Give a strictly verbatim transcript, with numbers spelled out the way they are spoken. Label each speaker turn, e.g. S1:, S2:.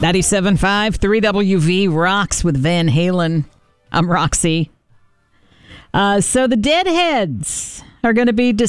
S1: ninety-seven point five, three W V rocks with Van Halen. I'm Roxy. Uh, so the Deadheads are going to be